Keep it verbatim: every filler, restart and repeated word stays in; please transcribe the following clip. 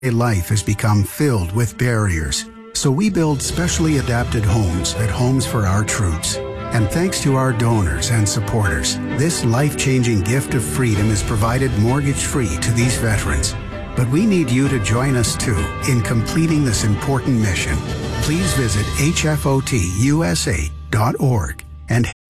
life has become filled with barriers. So we build specially adapted homes at Homes for Our Troops. And thanks to our donors and supporters, this life-changing gift of freedom is provided mortgage-free to these veterans. But we need you to join us too in completing this important mission. Please visit H F O T U S A dot org and